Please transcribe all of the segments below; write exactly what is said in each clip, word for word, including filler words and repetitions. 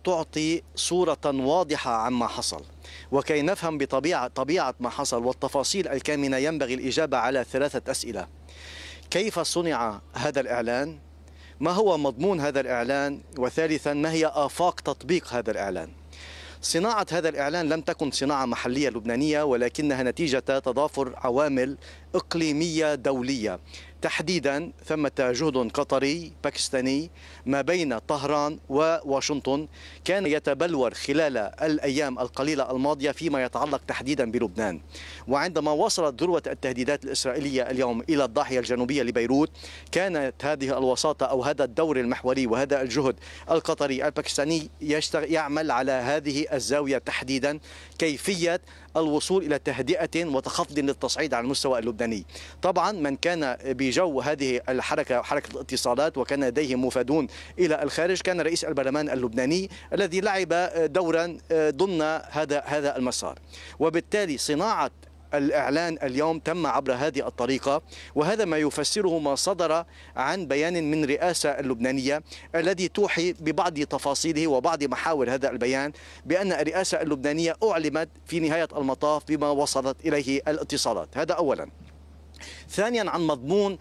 تعطي صورة واضحة عما حصل. وكي نفهم بطبيعة طبيعة ما حصل والتفاصيل الكامنة ينبغي الإجابة على ثلاثة أسئلة: كيف صنع هذا الإعلان؟ ما هو مضمون هذا الإعلان؟ وثالثا، ما هي آفاق تطبيق هذا الإعلان؟ صناعة هذا الإعلان لم تكن صناعة محلية لبنانية، ولكنها نتيجة تضافر عوامل إقليمية دولية. تحديدا ثمة جهد قطري باكستاني ما بين طهران وواشنطن كان يتبلور خلال الأيام القليلة الماضية فيما يتعلق تحديدا بلبنان. وعندما وصلت ذروة التهديدات الإسرائيلية اليوم إلى الضاحية الجنوبية لبيروت، كانت هذه الوساطة أو هذا الدور المحوري وهذا الجهد القطري الباكستاني يعمل على هذه الزاوية تحديدا، كيفية الوصول إلى تهدئة وتخفض للتصعيد على المستوى اللبناني. طبعا من كان بجو هذه الحركة حركة الاتصالات وكان لديه مفادون إلى الخارج كان رئيس البرلمان اللبناني الذي لعب دورا ضمن هذا هذا المسار. وبالتالي صناعة الإعلان اليوم تم عبر هذه الطريقة، وهذا ما يفسره ما صدر عن بيان من رئاسة اللبنانية الذي توحي ببعض تفاصيله وبعض محاور هذا البيان بأن الرئاسة اللبنانية أعلمت في نهاية المطاف بما وصلت إليه الاتصالات. هذا أولا. ثانيا، عن مضمون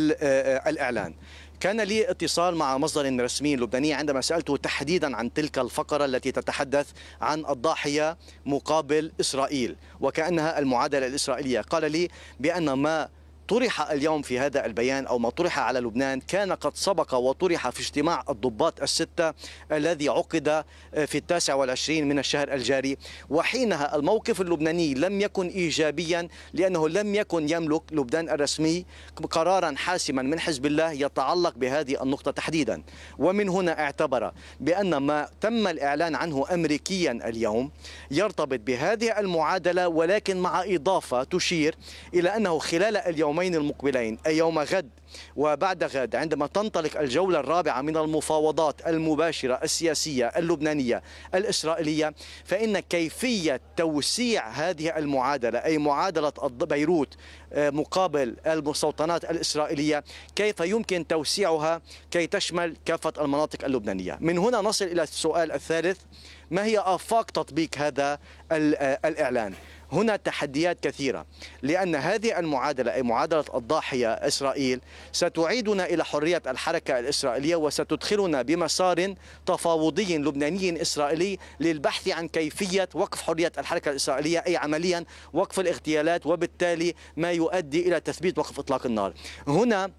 الإعلان. كان لي اتصال مع مصدر رسمي لبناني عندما سألته تحديدا عن تلك الفقرة التي تتحدث عن الضاحية مقابل إسرائيل وكأنها المعادلة الإسرائيلية. قال لي بأن ما طرح اليوم في هذا البيان أو ما طرح على لبنان كان قد سبق وطرح في اجتماع الضباط الستة الذي عقد في التاسع والعشرين من الشهر الجاري، وحينها الموقف اللبناني لم يكن إيجابيا لأنه لم يكن يملك لبنان الرسمي قرارا حاسما من حزب الله يتعلق بهذه النقطة تحديدا. ومن هنا اعتبر بأن ما تم الإعلان عنه أمريكيا اليوم يرتبط بهذه المعادلة، ولكن مع إضافة تشير إلى أنه خلال اليوم المقبلين أي يوم غد وبعد غد عندما تنطلق الجولة الرابعة من المفاوضات المباشرة السياسية اللبنانية الإسرائيلية، فإن كيفية توسيع هذه المعادلة أي معادلة بيروت مقابل المستوطنات الإسرائيلية كيف يمكن توسيعها كي تشمل كافة المناطق اللبنانية. من هنا نصل إلى السؤال الثالث: ما هي آفاق تطبيق هذا الإعلان؟ هنا تحديات كثيرة، لأن هذه المعادلة أي معادلة الضاحية إسرائيل ستعيدنا إلى حرية الحركة الإسرائيلية وستدخلنا بمسار تفاوضي لبناني إسرائيلي للبحث عن كيفية وقف حرية الحركة الإسرائيلية أي عمليا وقف الاغتيالات، وبالتالي ما يؤدي إلى تثبيت وقف إطلاق النار. هنا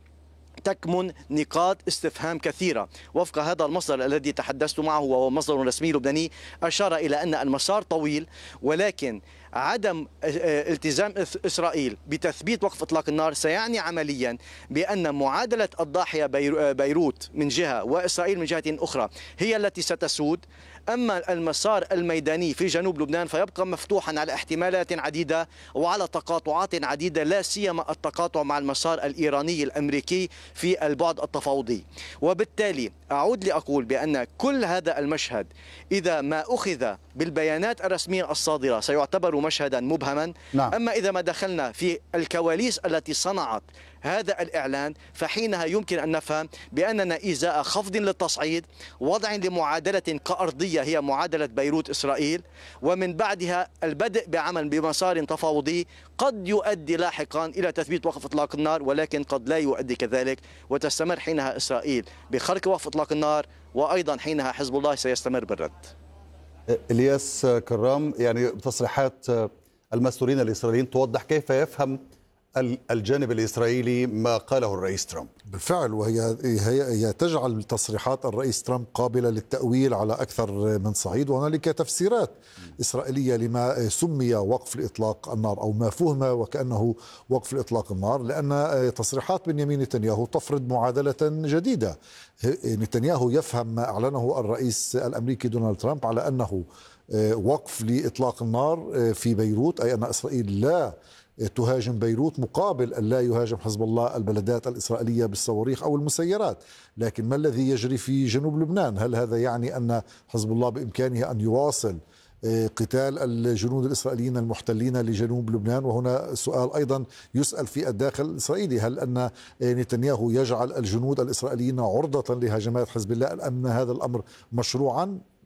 تكمن نقاط استفهام كثيرة. وفق هذا المصدر الذي تحدثت معه وهو مصدر رسمي لبناني أشار إلى أن المسار طويل، ولكن عدم التزام إسرائيل بتثبيت وقف إطلاق النار سيعني عمليا بأن معادلة الضاحية بيروت من جهة وإسرائيل من جهة أخرى هي التي ستسود، أما المسار الميداني في جنوب لبنان فيبقى مفتوحا على احتمالات عديدة وعلى تقاطعات عديدة، لا سيما التقاطع مع المسار الإيراني الأمريكي في البعد التفاوضي. وبالتالي أعود لأقول بأن كل هذا المشهد إذا ما أخذ بالبيانات الرسمية الصادرة سيعتبر مشهدا مبهما. نعم. أما إذا ما دخلنا في الكواليس التي صنعت هذا الإعلان فحينها يمكن أن نفهم بأننا إزاء خفض للتصعيد، وضع لمعادلة كأرضية هي معادلة بيروت إسرائيل، ومن بعدها البدء بعمل بمسار تفاوضي قد يؤدي لاحقا إلى تثبيت وقف إطلاق النار، ولكن قد لا يؤدي كذلك، وتستمر حينها إسرائيل بخرق وقف إطلاق النار، وأيضا حينها حزب الله سيستمر بالرد. إلياس كرام، يعني تصريحات المسؤولين الإسرائيليين توضح كيف يفهم الجانب الإسرائيلي ما قاله الرئيس ترامب. بالفعل، وهي هي هي تجعل تصريحات الرئيس ترامب قابلة للتأويل على أكثر من صعيد، وهنالك تفسيرات إسرائيلية لما سمي وقف الإطلاق النار أو ما فهم وكأنه وقف الإطلاق النار، لأن تصريحات بنيامين نتنياهو تفرض معادلة جديدة. نتنياهو يفهم ما أعلنه الرئيس الأمريكي دونالد ترامب على أنه وقف لإطلاق النار في بيروت، أي أن إسرائيل لا تهاجم بيروت مقابل أن لا يهاجم حزب الله البلدات الإسرائيلية بالصواريخ أو المسيرات. لكن ما الذي يجري في جنوب لبنان؟ هل هذا يعني أن حزب الله بإمكانه أن يواصل قتال الجنود الإسرائيليين المحتلين لجنوب لبنان؟ وهنا سؤال أيضا يسأل في الداخل الإسرائيلي: هل أن نتنياهو يجعل الجنود الإسرائيليين عرضة لهجمات حزب الله أم هذا الأمر مشروعا؟